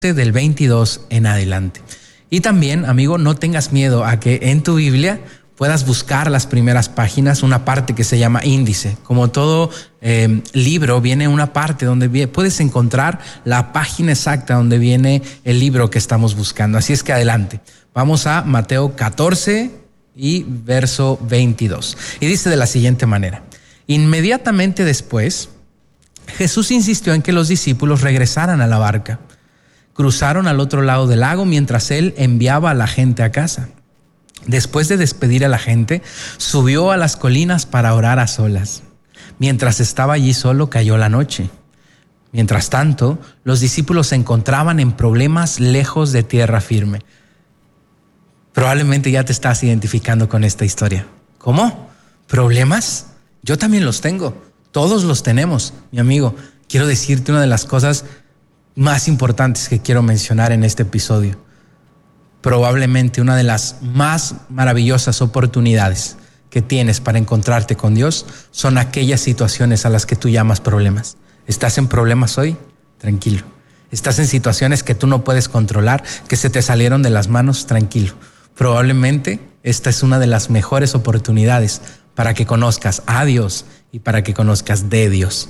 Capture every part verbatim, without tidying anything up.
del veintidós en adelante. Y también, amigo, no tengas miedo a que en tu Biblia puedas buscar las primeras páginas, una parte que se llama índice. Como todo eh, libro, viene una parte donde puedes encontrar la página exacta donde viene el libro que estamos buscando. Así es que adelante. Vamos a Mateo catorce y verso veintidós. Y dice de la siguiente manera: inmediatamente después, Jesús insistió en que los discípulos regresaran a la barca. Cruzaron al otro lado del lago mientras él enviaba a la gente a casa. Después de despedir a la gente, subió a las colinas para orar a solas. Mientras estaba allí solo, cayó la noche. Mientras tanto, los discípulos se encontraban en problemas lejos de tierra firme. Probablemente ya te estás identificando con esta historia. ¿Cómo? ¿Problemas? Yo también los tengo. Todos los tenemos, mi amigo. Quiero decirte una de las cosas más importantes que quiero mencionar en este episodio. Probablemente una de las más maravillosas oportunidades que tienes para encontrarte con Dios son aquellas situaciones a las que tú llamas problemas. ¿Estás en problemas hoy? Tranquilo. ¿Estás en situaciones que tú no puedes controlar, que se te salieron de las manos? Tranquilo. Probablemente esta es una de las mejores oportunidades para que conozcas a Dios y para que conozcas de Dios.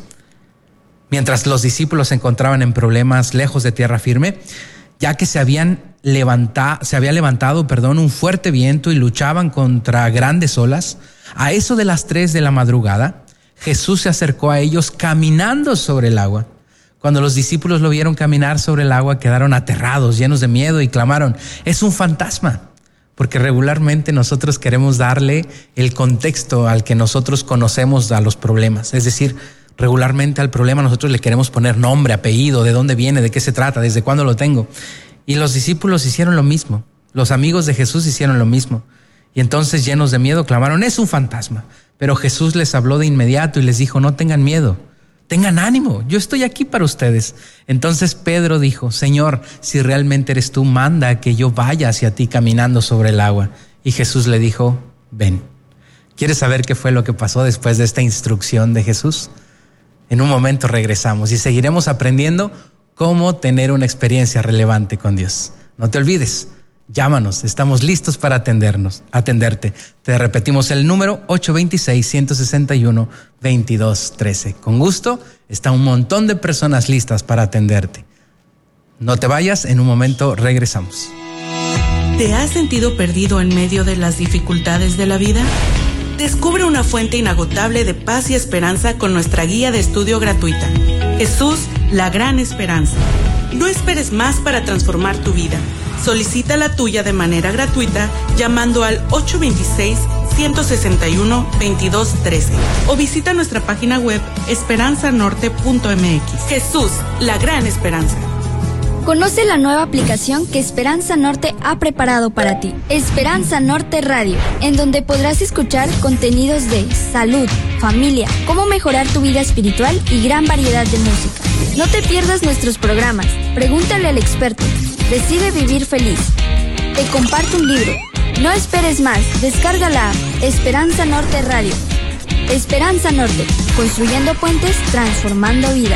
Mientras los discípulos se encontraban en problemas lejos de tierra firme, ya que se habían levantado, se había levantado, perdón, un fuerte viento y luchaban contra grandes olas, a eso de las tres de la madrugada, Jesús se acercó a ellos caminando sobre el agua. Cuando los discípulos lo vieron caminar sobre el agua, quedaron aterrados, llenos de miedo y clamaron: es un fantasma. Porque regularmente nosotros queremos darle el contexto al que nosotros conocemos a los problemas. Es decir, regularmente al problema nosotros le queremos poner nombre, apellido, de dónde viene, de qué se trata, desde cuándo lo tengo. Y los discípulos hicieron lo mismo. Los amigos de Jesús hicieron lo mismo. Y entonces, llenos de miedo, clamaron: es un fantasma. Pero Jesús les habló de inmediato y les dijo: no tengan miedo, tengan ánimo, yo estoy aquí para ustedes. Entonces Pedro dijo: Señor, si realmente eres tú, manda que yo vaya hacia ti caminando sobre el agua. Y Jesús le dijo: ven. ¿Quieres saber qué fue lo que pasó después de esta instrucción de Jesús? En un momento regresamos y seguiremos aprendiendo cómo tener una experiencia relevante con Dios. No te olvides, llámanos, estamos listos para atendernos, atenderte. Te repetimos el número ocho dos seis, uno seis uno, dos dos uno tres. Con gusto, está un montón de personas listas para atenderte. No te vayas, en un momento regresamos. ¿Te has sentido perdido en medio de las dificultades de la vida? Descubre una fuente inagotable de paz y esperanza con nuestra guía de estudio gratuita. Jesús, la gran esperanza. No esperes más para transformar tu vida. Solicita la tuya de manera gratuita llamando al ocho dos seis, uno seis uno, dos dos uno tres o visita nuestra página web esperanza norte punto m x. Jesús, la gran esperanza. Conoce la nueva aplicación que Esperanza Norte ha preparado para ti, Esperanza Norte Radio, en donde podrás escuchar contenidos de salud, familia, cómo mejorar tu vida espiritual y gran variedad de música. No te pierdas nuestros programas, pregúntale al experto, decide vivir feliz. Te comparto un libro. No esperes más, descarga la app Esperanza Norte Radio. Esperanza Norte, construyendo puentes, transformando vidas.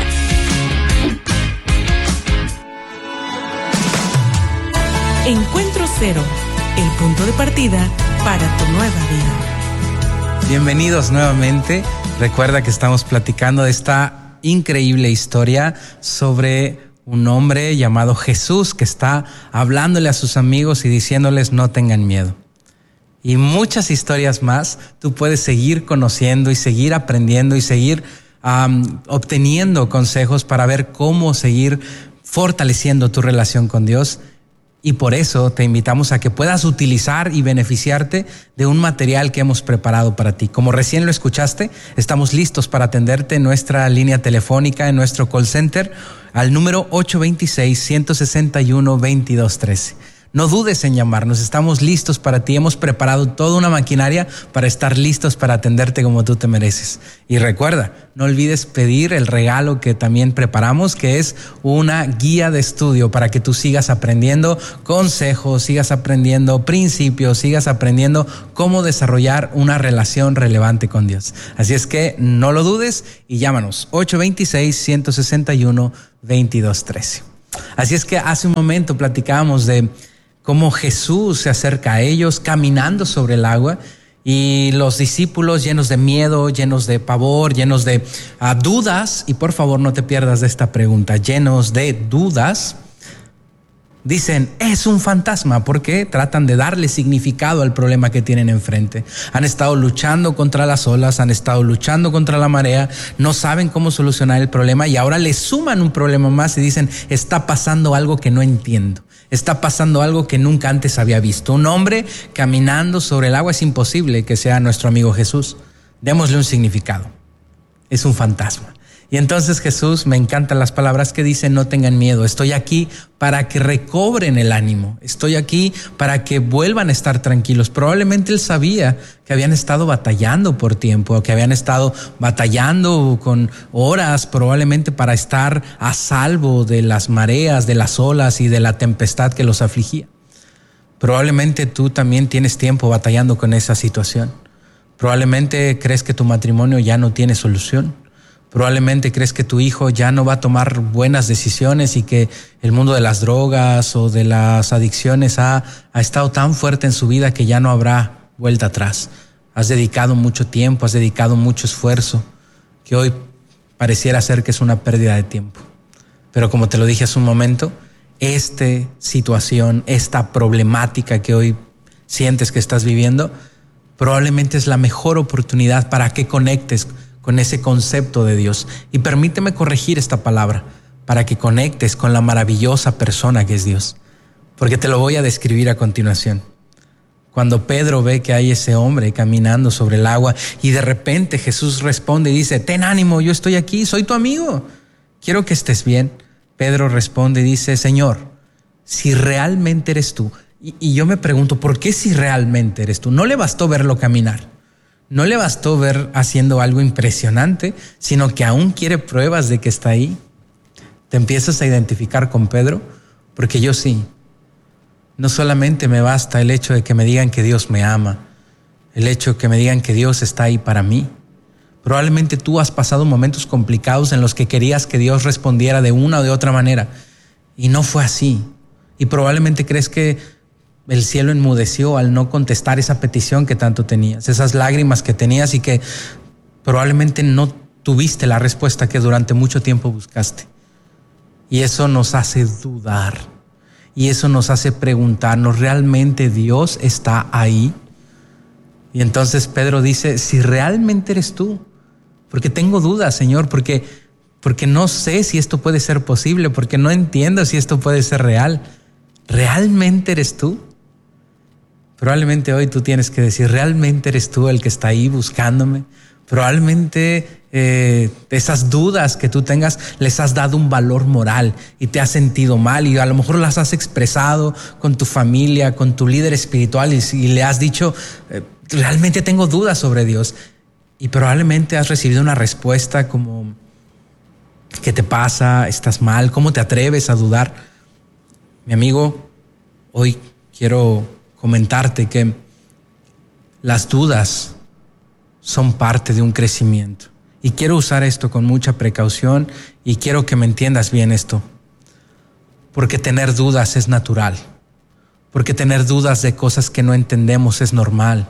Encuentro Cero, el punto de partida para tu nueva vida. Bienvenidos nuevamente. Recuerda que estamos platicando de esta increíble historia sobre un hombre llamado Jesús que está hablándole a sus amigos y diciéndoles: no tengan miedo. Y muchas historias más tú puedes seguir conociendo y seguir aprendiendo y seguir um, obteniendo consejos para ver cómo seguir fortaleciendo tu relación con Dios. Y por eso te invitamos a que puedas utilizar y beneficiarte de un material que hemos preparado para ti. Como recién lo escuchaste, estamos listos para atenderte en nuestra línea telefónica, en nuestro call center, al número ocho dos seis, uno seis uno, dos dos uno tres. No dudes en llamarnos, estamos listos para ti. Hemos preparado toda una maquinaria para estar listos para atenderte como tú te mereces. Y recuerda, no olvides pedir el regalo que también preparamos, que es una guía de estudio para que tú sigas aprendiendo consejos, sigas aprendiendo principios, sigas aprendiendo cómo desarrollar una relación relevante con Dios. Así es que no lo dudes y llámanos ocho dos seis, uno seis uno, dos dos uno tres. Así es que hace un momento platicábamos de cómo Jesús se acerca a ellos caminando sobre el agua, y los discípulos llenos de miedo, llenos de pavor, llenos de uh, dudas, y por favor no te pierdas de esta pregunta, llenos de dudas, dicen, es un fantasma, porque tratan de darle significado al problema que tienen enfrente. Han estado luchando contra las olas, han estado luchando contra la marea, no saben cómo solucionar el problema, y ahora le suman un problema más y dicen, está pasando algo que no entiendo. Está pasando algo que nunca antes había visto. Un hombre caminando sobre el agua, es imposible que sea nuestro amigo Jesús. Démosle un significado. Es un fantasma. Y entonces Jesús, me encantan las palabras que dice, no tengan miedo, estoy aquí para que recobren el ánimo, estoy aquí para que vuelvan a estar tranquilos. Probablemente él sabía que habían estado batallando por tiempo, que habían estado batallando con horas probablemente para estar a salvo de las mareas, de las olas y de la tempestad que los afligía. Probablemente tú también tienes tiempo batallando con esa situación. Probablemente crees que tu matrimonio ya no tiene solución. Probablemente crees que tu hijo ya no va a tomar buenas decisiones y que el mundo de las drogas o de las adicciones ha, ha estado tan fuerte en su vida que ya no habrá vuelta atrás. Has dedicado mucho tiempo, has dedicado mucho esfuerzo, que hoy pareciera ser que es una pérdida de tiempo. Pero como te lo dije hace un momento, esta situación, esta problemática que hoy sientes que estás viviendo, probablemente es la mejor oportunidad para que conectes con ese concepto de Dios. Y permíteme corregir esta palabra, para que conectes con la maravillosa persona que es Dios. Porque te lo voy a describir a continuación. Cuando Pedro ve que hay ese hombre caminando sobre el agua y de repente Jesús responde y dice, ten ánimo, yo estoy aquí, soy tu amigo, quiero que estés bien. Pedro responde y dice, Señor, si realmente eres tú. Y, y yo me pregunto, ¿por qué si realmente eres tú? No le bastó verlo caminar. No le bastó ver haciendo algo impresionante, sino que aún quiere pruebas de que está ahí. ¿Te empiezas a identificar con Pedro? Porque yo sí. No solamente me basta el hecho de que me digan que Dios me ama, el hecho de que me digan que Dios está ahí para mí. Probablemente tú has pasado momentos complicados en los que querías que Dios respondiera de una o de otra manera, y no fue así. Y probablemente crees que el cielo enmudeció al no contestar esa petición que tanto tenías, esas lágrimas que tenías y que probablemente no tuviste la respuesta que durante mucho tiempo buscaste. Y eso nos hace dudar, y eso nos hace preguntarnos, ¿realmente Dios está ahí? Y entonces Pedro dice, si realmente eres tú, porque tengo dudas, Señor, porque, porque no sé si esto puede ser posible, porque no entiendo si esto puede ser real. ¿Realmente eres tú? Probablemente hoy tú tienes que decir, ¿realmente eres tú el que está ahí buscándome? Probablemente eh, esas dudas que tú tengas les has dado un valor moral y te has sentido mal, y a lo mejor las has expresado con tu familia, con tu líder espiritual, y, y le has dicho, eh, realmente tengo dudas sobre Dios. Y probablemente has recibido una respuesta como, ¿qué te pasa? ¿Estás mal? ¿Cómo te atreves a dudar? Mi amigo, hoy quiero comentarte que las dudas son parte de un crecimiento. Y quiero usar esto con mucha precaución, y quiero que me entiendas bien esto. Porque tener dudas es natural. Porque tener dudas de cosas que no entendemos es normal.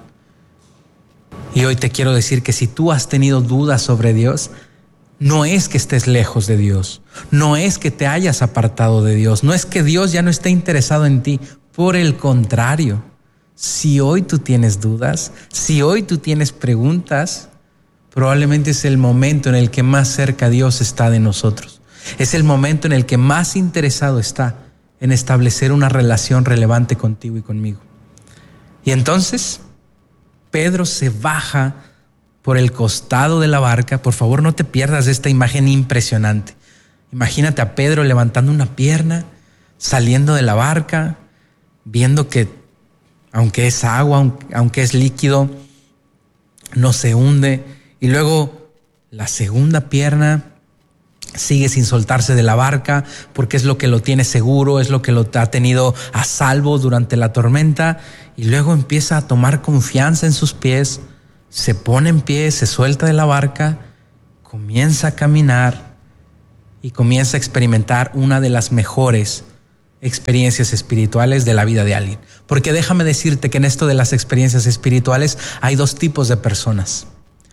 Y hoy te quiero decir que si tú has tenido dudas sobre Dios, no es que estés lejos de Dios, no es que te hayas apartado de Dios, no es que Dios ya no esté interesado en ti. Por el contrario, si hoy tú tienes dudas, si hoy tú tienes preguntas, probablemente es el momento en el que más cerca Dios está de nosotros. Es el momento en el que más interesado está en establecer una relación relevante contigo y conmigo. Y entonces, Pedro se baja por el costado de la barca. Por favor, no te pierdas de esta imagen impresionante. Imagínate a Pedro levantando una pierna, saliendo de la barca, viendo que aunque es agua, aunque es líquido, no se hunde. Y luego la segunda pierna sigue sin soltarse de la barca, porque es lo que lo tiene seguro, es lo que lo ha tenido a salvo durante la tormenta. Y luego empieza a tomar confianza en sus pies, se pone en pie, se suelta de la barca, comienza a caminar, y comienza a experimentar una de las mejores experiencias espirituales de la vida de alguien. Porque déjame decirte que en esto de las experiencias espirituales hay dos tipos de personas.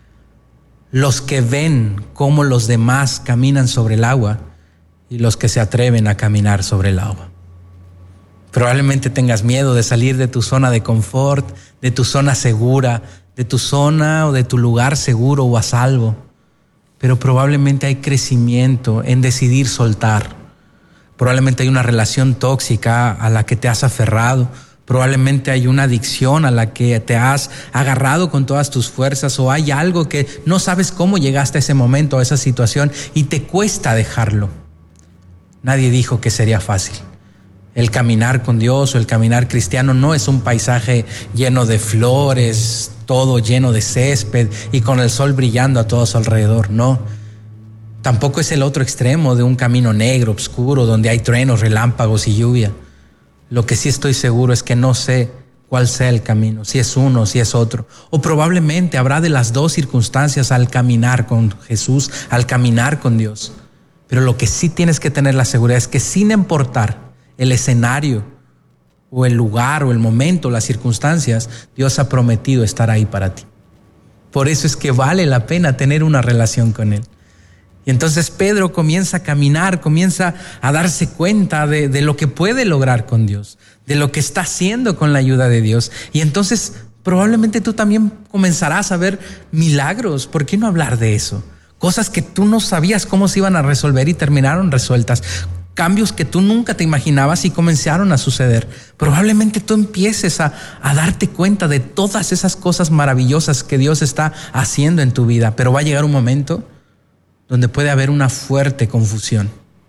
Los que ven cómo los demás caminan sobre el agua y los que se atreven a caminar sobre el agua. Probablemente tengas miedo de salir de tu zona de confort, de tu zona segura, de tu zona o de tu lugar seguro o a salvo. Pero probablemente hay crecimiento en decidir soltar. Probablemente hay una relación tóxica a la que te has aferrado. Probablemente hay una adicción a la que te has agarrado con todas tus fuerzas, o hay algo que no sabes cómo llegaste a ese momento, a esa situación, y te cuesta dejarlo. Nadie dijo que sería fácil. El caminar con Dios o el caminar cristiano no es un paisaje lleno de flores, todo lleno de césped y con el sol brillando a todo su alrededor, no. Tampoco es el otro extremo de un camino negro, oscuro, donde hay truenos, relámpagos y lluvia. Lo que sí estoy seguro es que no sé cuál sea el camino, si es uno, si es otro. O probablemente habrá de las dos circunstancias al caminar con Jesús, al caminar con Dios. Pero lo que sí tienes que tener la seguridad es que sin importar el escenario o el lugar o el momento, las circunstancias, Dios ha prometido estar ahí para ti. Por eso es que vale la pena tener una relación con Él. Y entonces Pedro comienza a caminar, comienza a darse cuenta de, de lo que puede lograr con Dios, de lo que está haciendo con la ayuda de Dios. Y entonces probablemente tú también comenzarás a ver milagros. ¿Por qué no hablar de eso? Cosas que tú no sabías cómo se iban a resolver y terminaron resueltas. Cambios que tú nunca te imaginabas y comenzaron a suceder. Probablemente tú empieces a, a darte cuenta de todas esas cosas maravillosas que Dios está haciendo en tu vida. Pero va a llegar un momento donde puede haber una fuerte confusión.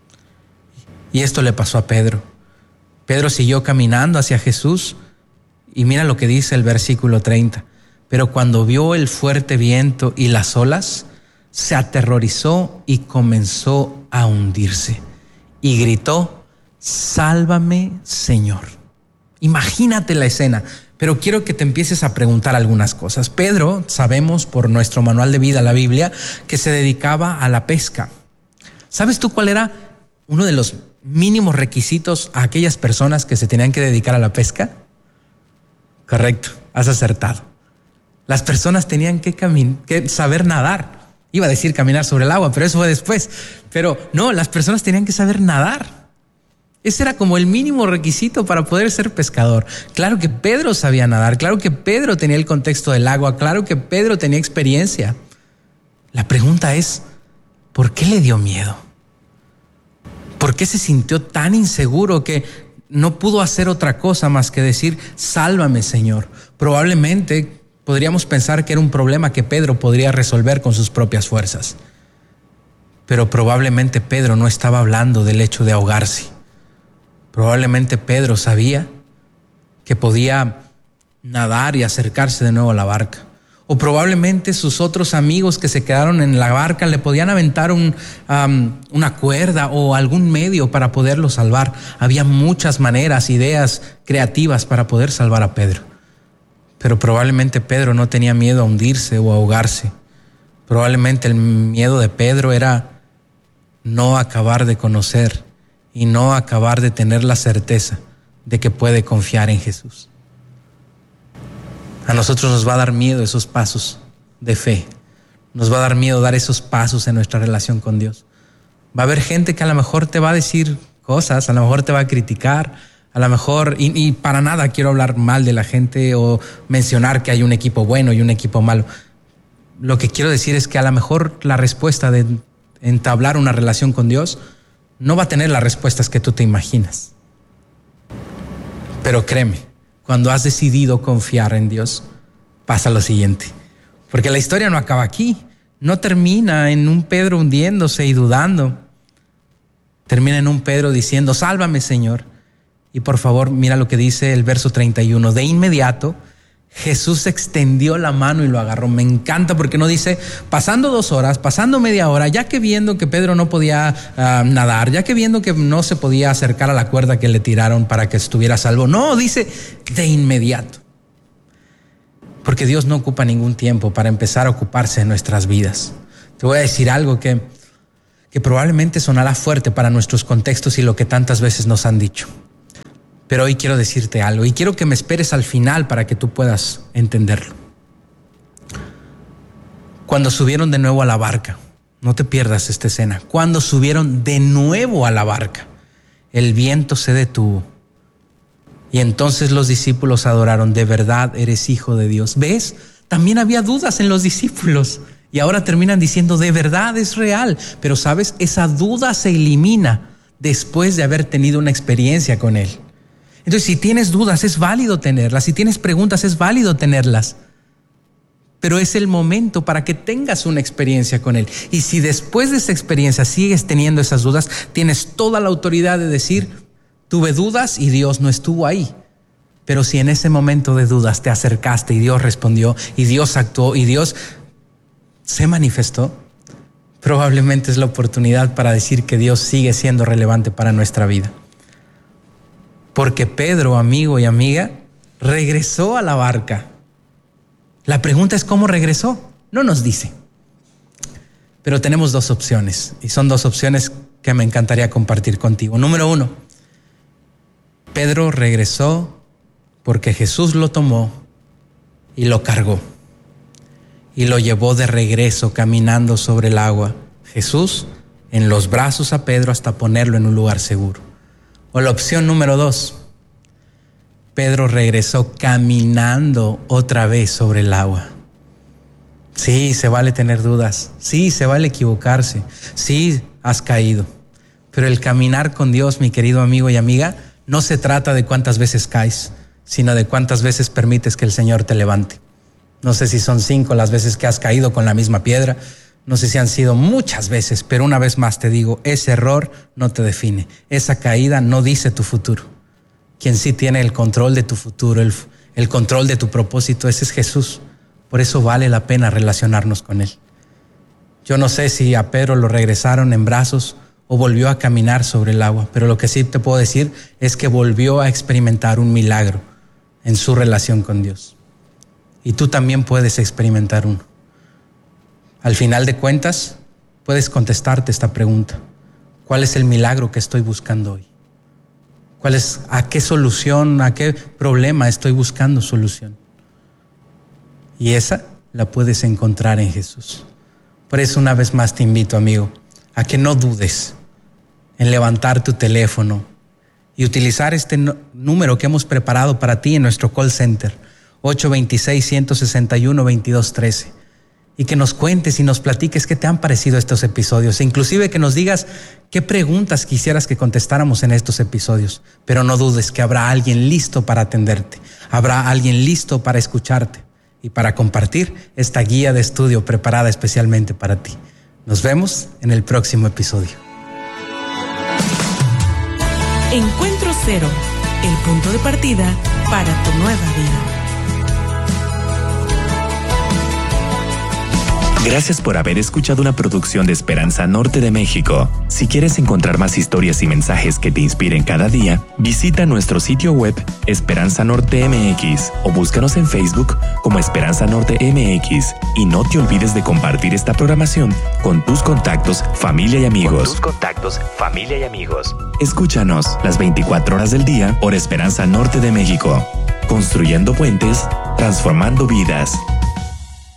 Y esto le pasó a Pedro. Pedro siguió caminando hacia Jesús y mira lo que dice el versículo treinta. Pero cuando vio el fuerte viento y las olas, se aterrorizó y comenzó a hundirse. Y gritó: sálvame, Señor. Imagínate la escena, pero quiero que te empieces a preguntar algunas cosas. Pedro, sabemos por nuestro manual de vida, la Biblia, que se dedicaba a la pesca. ¿Sabes tú cuál era uno de los mínimos requisitos a aquellas personas que se tenían que dedicar a la pesca? Correcto, has acertado. Las personas tenían que, camin- que saber nadar. Iba a decir caminar sobre el agua, pero eso fue después. Pero no, las personas tenían que saber nadar. Ese era como el mínimo requisito para poder ser pescador. Claro que Pedro sabía nadar, claro que Pedro tenía el contexto del agua, claro que Pedro tenía experiencia. La pregunta es, ¿por qué le dio miedo? ¿Por qué se sintió tan inseguro que no pudo hacer otra cosa más que decir: sálvame, Señor? Probablemente podríamos pensar que era un problema que Pedro podría resolver con sus propias fuerzas. Pero probablemente Pedro no estaba hablando del hecho de ahogarse. Probablemente Pedro sabía que podía nadar y acercarse de nuevo a la barca. O probablemente sus otros amigos que se quedaron en la barca le podían aventar un, um, una cuerda o algún medio para poderlo salvar. Había muchas maneras, ideas creativas para poder salvar a Pedro. Pero probablemente Pedro no tenía miedo a hundirse o a ahogarse. Probablemente el miedo de Pedro era no acabar de conocer y no acabar de tener la certeza de que puede confiar en Jesús. A nosotros nos va a dar miedo esos pasos de fe. Nos va a dar miedo dar esos pasos en nuestra relación con Dios. Va a haber gente que a lo mejor te va a decir cosas, a lo mejor te va a criticar, a lo mejor, y, y para nada quiero hablar mal de la gente o mencionar que hay un equipo bueno y un equipo malo. Lo que quiero decir es que a lo mejor la respuesta de entablar una relación con Dios no va a tener las respuestas que tú te imaginas. Pero créeme, cuando has decidido confiar en Dios, pasa lo siguiente. Porque la historia no acaba aquí. No termina en un Pedro hundiéndose y dudando. Termina en un Pedro diciendo: sálvame, Señor. Y por favor, mira lo que dice el verso treinta y uno. De inmediato, Jesús extendió la mano y lo agarró. Me encanta porque no dice, pasando dos horas, pasando media hora, ya que viendo que Pedro no podía uh, nadar, ya que viendo que no se podía acercar a la cuerda que le tiraron para que estuviera salvo. No, dice de inmediato. Porque Dios no ocupa ningún tiempo para empezar a ocuparse de nuestras vidas. Te voy a decir algo que, que probablemente sonará fuerte para nuestros contextos y lo que tantas veces nos han dicho. Pero hoy quiero decirte algo y quiero que me esperes al final para que tú puedas entenderlo. Cuando subieron de nuevo a la barca, no te pierdas esta escena, cuando subieron de nuevo a la barca, el viento se detuvo y entonces los discípulos adoraron, de verdad eres hijo de Dios. ¿Ves? También había dudas en los discípulos y ahora terminan diciendo, de verdad es real. Pero sabes, esa duda se elimina después de haber tenido una experiencia con Él. Entonces, si tienes dudas, es válido tenerlas. Si tienes preguntas, es válido tenerlas. Pero es el momento para que tengas una experiencia con Él. Y si después de esa experiencia sigues teniendo esas dudas, tienes toda la autoridad de decir, tuve dudas y Dios no estuvo ahí. Pero si en ese momento de dudas te acercaste y Dios respondió y Dios actuó y Dios se manifestó, probablemente es la oportunidad para decir que Dios sigue siendo relevante para nuestra vida. Porque Pedro, amigo y amiga, regresó a la barca. La pregunta es ¿cómo regresó? No nos dice. Pero tenemos dos opciones y son dos opciones que me encantaría compartir contigo. Número uno, Pedro regresó porque Jesús lo tomó y lo cargó y lo llevó de regreso caminando sobre el agua. Jesús en los brazos a Pedro hasta ponerlo en un lugar seguro. O la opción número dos, Pedro regresó caminando otra vez sobre el agua. Sí, se vale tener dudas. Sí, se vale equivocarse. Sí, has caído. Pero el caminar con Dios, mi querido amigo y amiga, no se trata de cuántas veces caes, sino de cuántas veces permites que el Señor te levante. No sé si son cinco las veces que has caído con la misma piedra. No sé si han sido muchas veces, pero una vez más te digo, ese error no te define. Esa caída no dice tu futuro. Quien sí tiene el control de tu futuro, el, el control de tu propósito, ese es Jesús. Por eso vale la pena relacionarnos con Él. Yo no sé si a Pedro lo regresaron en brazos o volvió a caminar sobre el agua, pero lo que sí te puedo decir es que volvió a experimentar un milagro en su relación con Dios. Y tú también puedes experimentar uno. Al final de cuentas, puedes contestarte esta pregunta. ¿Cuál es el milagro que estoy buscando hoy? ¿Cuál es, a qué solución, a qué problema estoy buscando solución? Y esa la puedes encontrar en Jesús. Por eso una vez más te invito, amigo, a que no dudes en levantar tu teléfono y utilizar este no, número que hemos preparado para ti en nuestro call center, ocho dos seis, uno seis uno, dos dos uno tres. Y que nos cuentes y nos platiques qué te han parecido estos episodios. E inclusive que nos digas qué preguntas quisieras que contestáramos en estos episodios. Pero no dudes que habrá alguien listo para atenderte. Habrá alguien listo para escucharte y para compartir esta guía de estudio preparada especialmente para ti. Nos vemos en el próximo episodio. Encuentro Cero, el punto de partida para tu nueva vida. Gracias por haber escuchado una producción de Esperanza Norte de México. Si quieres encontrar más historias y mensajes que te inspiren cada día, visita nuestro sitio web Esperanza Norte M X o búscanos en Facebook como Esperanza Norte M X. Y no te olvides de compartir esta programación con tus contactos, familia y amigos. Con tus contactos, familia y amigos. Escúchanos las veinticuatro horas del día por Esperanza Norte de México. Construyendo puentes, transformando vidas.